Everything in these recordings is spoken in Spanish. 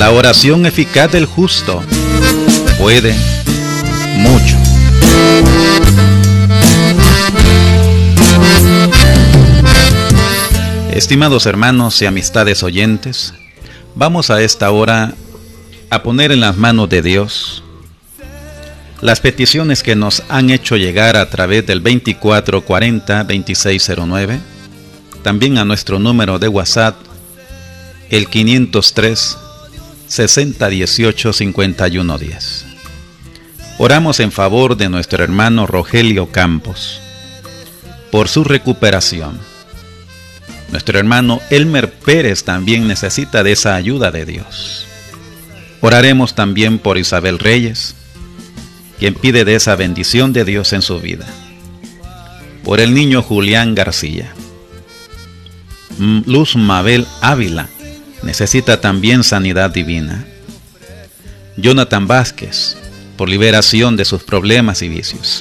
La oración eficaz del justo puede mucho. Estimados hermanos y amistades oyentes, vamos a esta hora a poner en las manos de Dios las peticiones que nos han hecho llegar a través del 2440-2609, también a nuestro número de WhatsApp, el 503-6018-5110. Oramos en favor de nuestro hermano Rogelio Campos, por su recuperación. Nuestro hermano Elmer Pérez también necesita de esa ayuda de Dios. Oraremos también por Isabel Reyes, quien pide de esa bendición de Dios en su vida. Por el niño Julián García. Luz Mabel Ávila necesita también sanidad divina. Jonathan Vázquez, por liberación de sus problemas y vicios.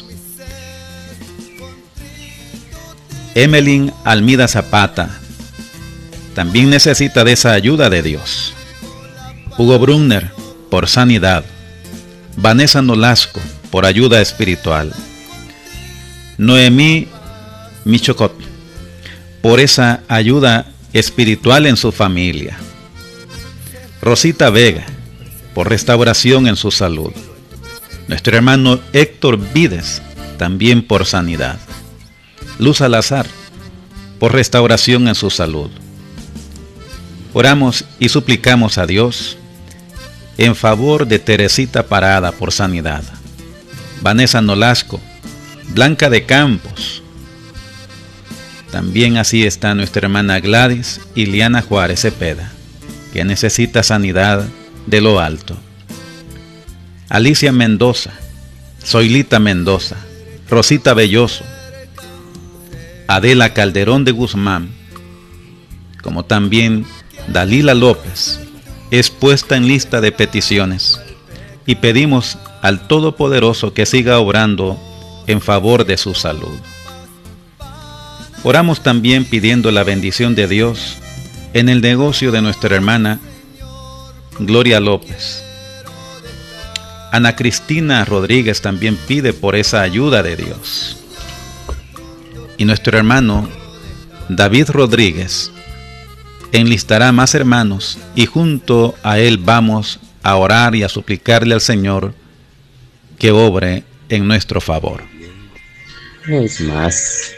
Emelyn Almida Zapata también necesita de esa ayuda de Dios. Hugo Brunner, por sanidad. Vanessa Nolasco, por ayuda espiritual. Noemí Michocot, por esa ayuda espiritual en su familia. Rosita Vega, por restauración en su salud. Nuestro hermano Héctor Vides, también por sanidad. Luz Salazar, por restauración en su salud. Oramos y suplicamos a Dios en favor de Teresita Parada por sanidad. Vanessa Nolasco, Blanca de Campos. También así está nuestra hermana Gladys Iliana Juárez Cepeda, que necesita sanidad de lo alto. Alicia Mendoza, Zoilita Mendoza, Rosita Belloso, Adela Calderón de Guzmán, como también Dalila López, es puesta en lista de peticiones, y pedimos al Todopoderoso que siga obrando en favor de su salud. Oramos también pidiendo la bendición de Dios en el negocio de nuestra hermana Gloria López. Ana Cristina Rodríguez también pide por esa ayuda de Dios. Y nuestro hermano David Rodríguez enlistará más hermanos, y junto a él vamos a orar y a suplicarle al Señor que obre en nuestro favor. Una vez más,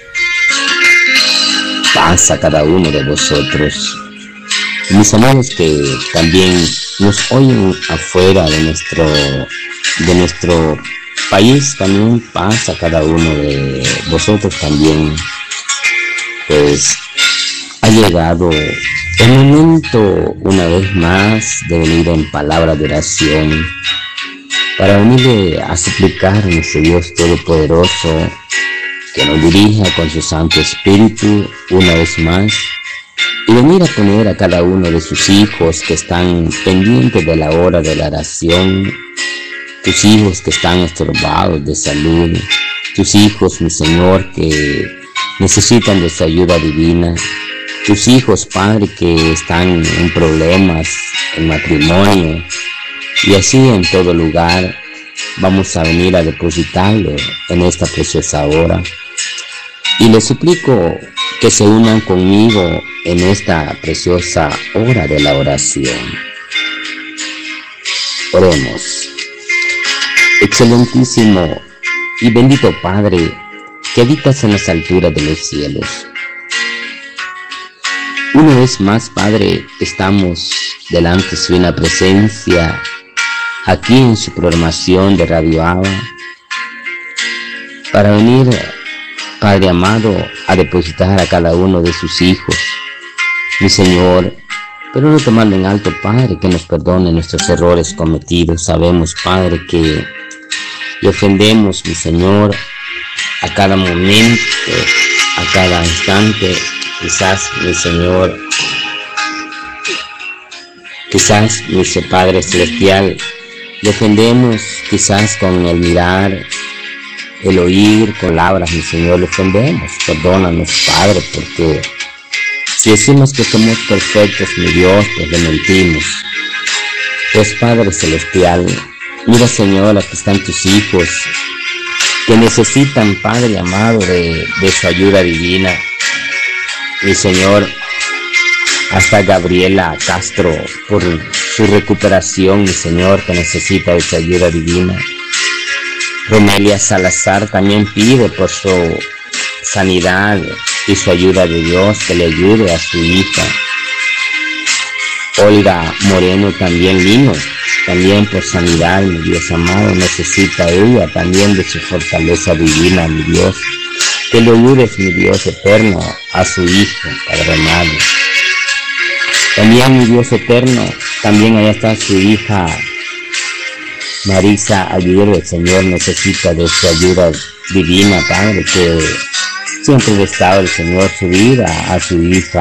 paz a cada uno de vosotros, mis amados que también nos oyen afuera de nuestro país. También paz a cada uno de vosotros también. Pues ha llegado el momento una vez más de venir en palabra de oración, para venirle a suplicar a nuestro Dios Todopoderoso que nos dirija con su Santo Espíritu una vez más, y venir a poner a cada uno de sus hijos que están pendientes de la hora de la oración, tus hijos que están estorbados de salud, tus hijos, mi Señor, que necesitan de su ayuda divina, tus hijos, Padre, que están en problemas, en matrimonio, y así en todo lugar. Vamos a venir a depositarlo en esta preciosa hora, y les suplico que se unan conmigo en esta preciosa hora de la oración. Oremos. Excelentísimo y bendito Padre, que habitas en las alturas de los cielos, una vez más, Padre, estamos delante de su divina presencia, aquí en su programación de Radio Abba, para venir, Padre amado, a depositar a cada uno de sus hijos, mi Señor, pero no tomando en alto, Padre, que nos perdone nuestros errores cometidos. Sabemos, Padre, que le ofendemos, mi Señor, a cada momento, a cada instante. Quizás, mi Señor, quizás, mi Padre Celestial, le ofendemos quizás con el mirar, el oír, con palabras, mi Señor, le ofendemos. Perdónanos, Padre, porque si decimos que somos perfectos, mi Dios, pues le mentimos. Pues Padre Celestial, mira Señor, aquí están tus hijos que necesitan, Padre amado, de su ayuda divina. Mi Señor, hasta Gabriela Castro, por su recuperación, mi Señor, que necesita de su ayuda divina. Romelia Salazar también pide por su sanidad y su ayuda de Dios, que le ayude a su hija. Olga Moreno también vino, también por sanidad, mi Dios amado, necesita ella también de su fortaleza divina, mi Dios. Que le ayudes, mi Dios eterno, a su hijo, Padre amado. También, mi Dios eterno, también allá está su hija Marisa Aguirre. El Señor necesita de su ayuda divina, Padre, que siempre ha estado el Señor su vida a su hija.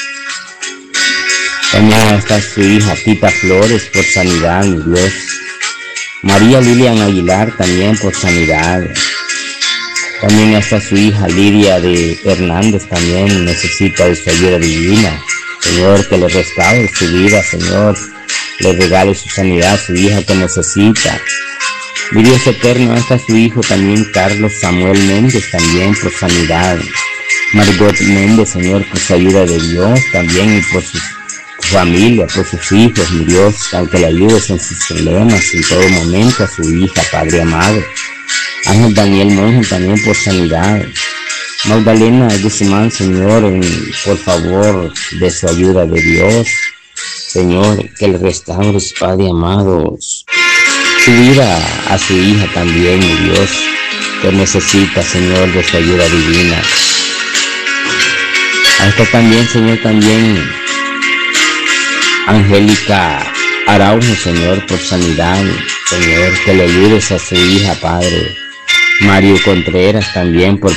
También está su hija Tita Flores por sanidad, mi Dios. María Lilian Aguilar también por sanidad. También está su hija Lidia de Hernández, también necesita de su ayuda divina. Señor, que le restaure su vida, Señor, le regale su sanidad a su hija que necesita. Mi Dios eterno, está su hijo también Carlos Samuel Méndez, también por sanidad. Margot Méndez, Señor, por su ayuda de Dios también y por su familia, por sus hijos, mi Dios, aunque le ayudes en sus problemas en todo momento a su hija, Padre amado. Ángel Daniel Monge también por sanidad. Magdalena Guzmán, Señor, por favor, de su ayuda de Dios. Señor, que le restaures, Padre amado, su vida a su hija también, mi Dios, que necesita, Señor, de su ayuda divina. Hasta también, Señor, también Angélica Araujo, Señor, por sanidad. Señor, que le ayudes a su hija, Padre. Mario Contreras también por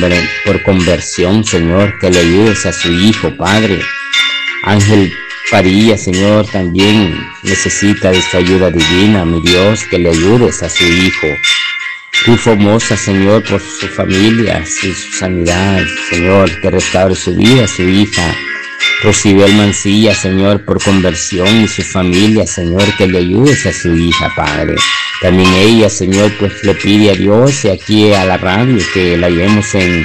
conversión, Señor, que le ayudes a su hijo, Padre. Ángel Parilla, Señor, también necesita de su ayuda divina, mi Dios, que le ayudes a su hijo. Rufo Moza, Señor, por su familia y su sanidad, Señor, que restaure su vida, su hija. Rosibel Mancilla, Señor, por conversión y su familia, Señor, que le ayudes a su hija, Padre. También ella, Señor, pues le pide a Dios y aquí a la radio que la llevemos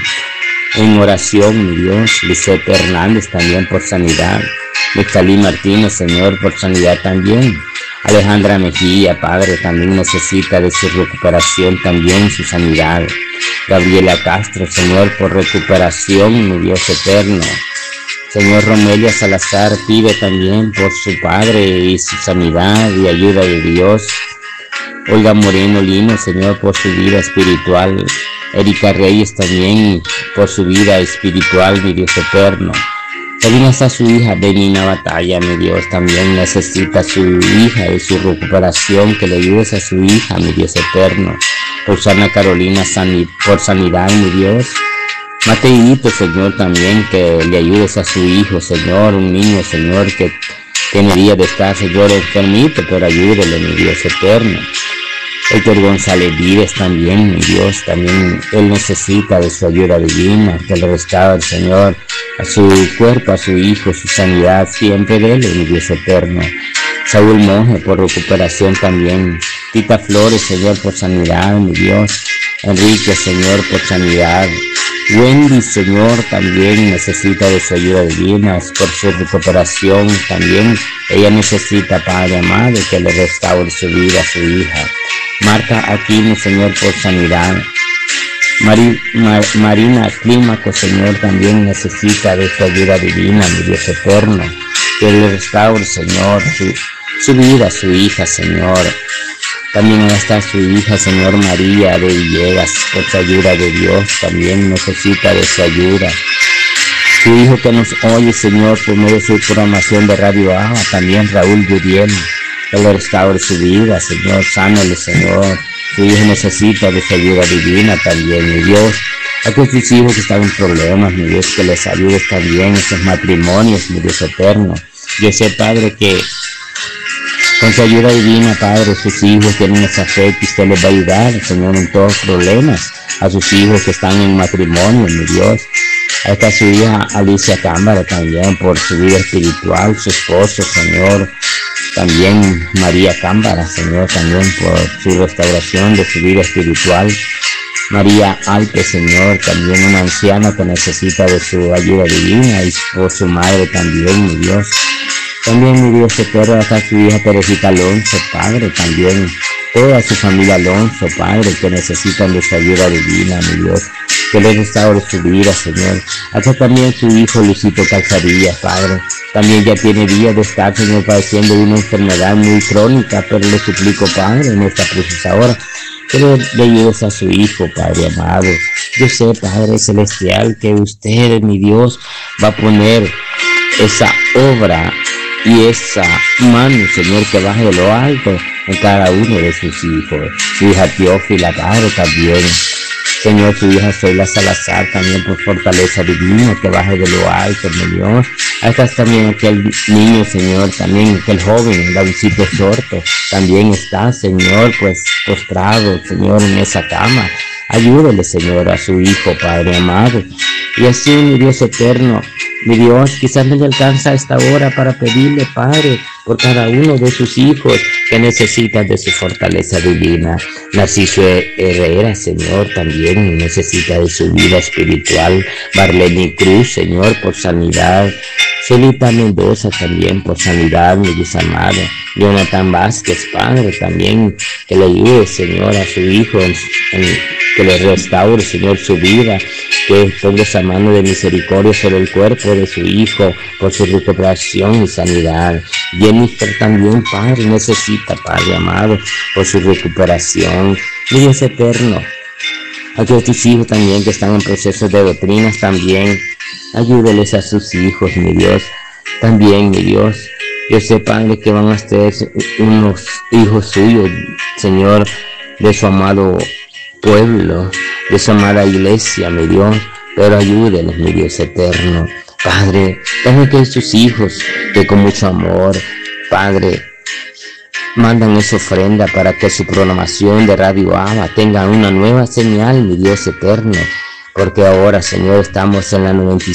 en oración, mi Dios. Lisette Hernández también por sanidad. Nestalí Martínez, Señor, por sanidad también. Alejandra Mejía, Padre, también necesita de su recuperación también, su sanidad. Gabriela Castro, Señor, por recuperación, mi Dios eterno. Señor, Romelia Salazar pide también por su padre y su sanidad y ayuda de Dios. Olga Moreno Lino, Señor, por su vida espiritual. Erika Reyes también por su vida espiritual, mi Dios eterno. También está su hija Benina Batalla, mi Dios, también necesita su hija y su recuperación, que le ayudes a su hija, mi Dios eterno. Rosana Carolina por sanidad, mi Dios. Mateito, Señor, también que le ayudes a su hijo, Señor, un niño, Señor, que debería de estar, Señor, enfermito, pero ayúdele, mi Dios eterno. Héctor González Vives también, mi Dios, también él necesita de su ayuda divina, que le restaure, Señor, a su cuerpo, a su hijo, su sanidad, siempre dele, mi Dios eterno. Saúl Monge por recuperación también. Tita Flores, Señor, por sanidad, mi Dios. Enrique, Señor, por sanidad. Wendy, Señor, también necesita de su ayuda divina por su recuperación también. Ella necesita, Padre amado, que le restaure su vida a su hija. Marta Aquino, Señor, por sanidad. Marina Clímaco, Señor, también necesita de su ayuda divina, mi Dios eterno. Que le restaure, Señor, su vida a su hija, Señor. También está su hija, Señor, María de Villegas, por su ayuda de Dios, también necesita de su ayuda. Su hijo que nos oye, Señor, por medio de su programación de Radio Agua, también Raúl Guriel, que le restaure su vida, Señor, sánale, Señor. Su hijo necesita de su ayuda divina también, mi Dios. A todos tus hijos que están en problemas, mi Dios, que les ayudes también en sus matrimonios, mi Dios eterno. Yo sé, Padre, que con su ayuda divina, Padre, sus hijos tienen esa fe que usted les va a ayudar, Señor, en todos los problemas. A sus hijos que están en matrimonio, mi Dios. A esta su hija Alicia Cámara también, por su vida espiritual, su esposo, Señor. también María Cámbara, Señor, también por su restauración de su vida espiritual. María Alpe, Señor, también una anciana que necesita de su ayuda divina, y por su madre también, mi Dios. También, mi Dios eterno, acá su hija Teresita Alonso, Padre, también toda su familia Alonso, Padre, que necesitan de su ayuda divina, mi Dios, que les restaure su vida, Señor. Acá también su hijo Lucito Calzadilla, Padre, también ya tiene días de estar, Señor, padeciendo de una enfermedad muy crónica, pero le suplico, Padre, en esta precisa hora, que le ayudes a su hijo, Padre amado. Yo sé, Padre celestial, que usted, mi Dios, va a poner esa obra y esa mano, Señor, que baje de lo alto en cada uno de sus hijos. Su hija Teófila, Padre, también. Señor, su hija Sheila Salazar, también por fortaleza divina, que baje de lo alto, mi Dios. Ahí está también aquel niño, Señor, también aquel joven, Davidcito Sorto, también está, Señor, pues postrado, Señor, en esa cama. Ayúdele, Señor, a su hijo, Padre amado. Y así, mi Dios eterno, mi Dios, quizás no le alcanza a esta hora para pedirle, Padre, por cada uno de sus hijos que necesitan de su fortaleza divina. Narciso Herrera, Señor, también necesita de su vida espiritual. Marlene Cruz, Señor, por sanidad. Celita Mendoza también por sanidad, mi Dios amado. Jonathan Vázquez, Padre, también que le ayude, Señor, a su hijo, que le restaure, Señor, su vida, que ponga esa mano de misericordia sobre el cuerpo de su hijo por su recuperación y sanidad. Jennifer también, Padre, necesita, Padre amado, por su recuperación. Mi Dios eterno, aquellos tus hijos también que están en procesos de doctrinas también, ayúdeles a sus hijos, mi Dios, también, mi Dios. Yo sé, Padre, que van a ser unos hijos suyos, Señor, de su amado pueblo, de su amada iglesia, mi Dios, pero ayúdenles, mi Dios eterno. Padre, también que sus hijos, que con mucho amor, Padre, mandan esa ofrenda para que su programación de Radio Abba tenga una nueva señal, mi Dios eterno. Porque ahora, Señor, estamos en la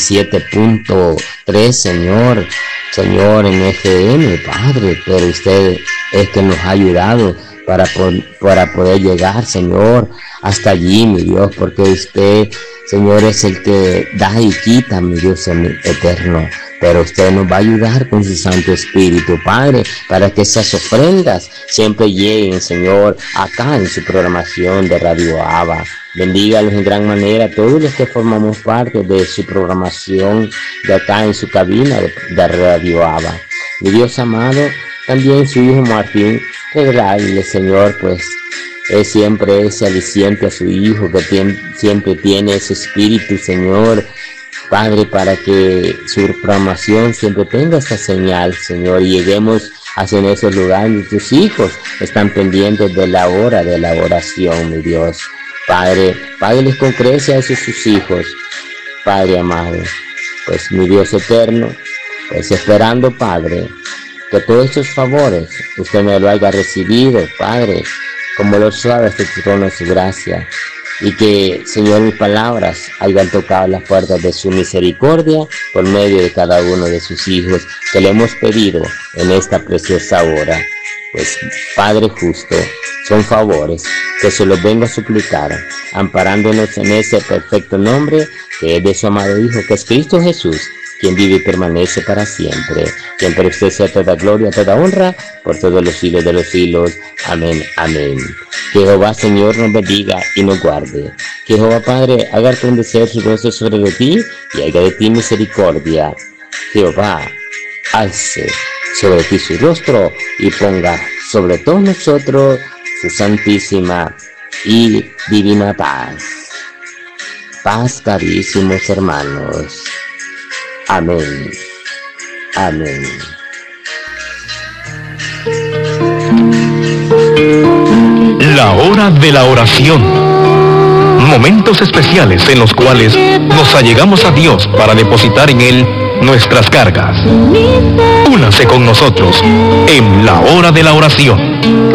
97.3, Señor, en FM, Padre, pero usted es que nos ha ayudado para poder llegar, Señor, hasta allí, mi Dios, porque usted, Señor, es el que da y quita, mi Dios eterno. Pero usted nos va a ayudar con su Santo Espíritu, Padre, para que esas ofrendas siempre lleguen, Señor, acá en su programación de Radio Abba. Bendígalos en gran manera a todos los que formamos parte de su programación de acá en su cabina de Radio Abba. Mi Dios amado, también su hijo Martín, regalarle, Señor, pues es siempre ese aliciente a su hijo, que siempre tiene ese espíritu, Señor, Padre, para que su programación siempre tenga esa señal, Señor, y lleguemos hacia esos lugares. Tus hijos están pendientes de la hora de la oración, mi Dios. Padre, les concrece a esos sus hijos, Padre amado, pues mi Dios eterno, pues esperando, Padre, que todos estos favores usted me lo haya recibido, Padre, como lo suave este trono de su gracia, y que, Señor, mis palabras hayan tocado las puertas de su misericordia por medio de cada uno de sus hijos que le hemos pedido en esta preciosa hora. Pues, Padre justo, son favores que se los vengo a suplicar, amparándonos en ese perfecto nombre que es de su amado Hijo, que es Cristo Jesús, quien vive y permanece para siempre. Quien para usted sea toda gloria, toda honra, por todos los siglos de los siglos. Amén, amén. Que Jehová, Señor, nos bendiga y nos guarde. Que Jehová, Padre, haga resplandecer su rostro sobre de ti y haga de ti misericordia. Jehová, alce sobre ti su rostro y ponga sobre todos nosotros su santísima y divina paz. Paz, carísimos hermanos. Amén. Amén. La hora de la oración. Momentos especiales en los cuales nos allegamos a Dios para depositar en Él nuestras cargas. Únase con nosotros en la hora de la oración.